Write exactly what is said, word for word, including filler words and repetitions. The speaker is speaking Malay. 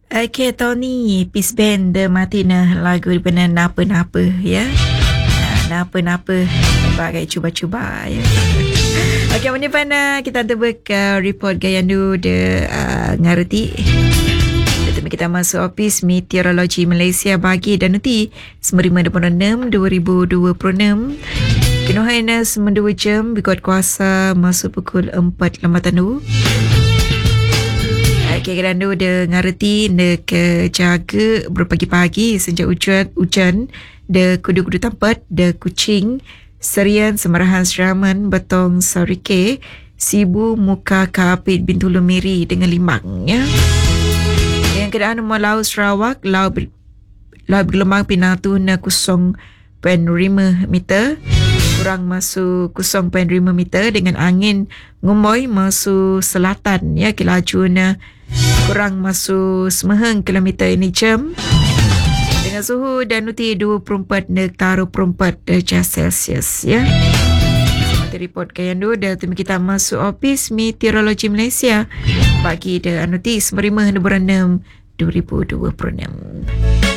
Okay, Tony, Peace Band The Martina, lagu daripada Napa-Napa ya. Napa-Napa bagai cuba-cuba ya. Okey, mana pana kita tebak uh, report Gayandu de uh, ngarti. Tetapi kita masuk Office Meteorologi Malaysia bagi dan nanti sembilan belas dua puluh enam dua ribu dua puluh enam. Penuhan sembilan puluh dua jam berkuat kuasa masuk pukul empat lembatan tu. Okey, Gayandu de ngarti de ke jaga berpagi-pagi sejak hujan hujan de kudu-kudu tempat de Kuching Serian Semarahan Seraman Betong Sarike Sibu Muka Kapit Bintulu Miri dengan Limang ya. Yang keadaan rumah laut Sarawak laut ber, laut bergelombang pinatu na kosong perpuluhan lima meter kurang masuk kosong perpuluhan lima meter dengan angin ngumoy masuk selatan ya kilaju na kurang masuk sembilan kilometer ini jam. Dengan suhu dan nuti dua puluh empat darjah empat darjah Celsius ya. Semata report Kayandu dan tim kita masuk Office Meteorologi Malaysia bagi dan nuti sembilan belas dua puluh enam dua ribu dua puluh enam.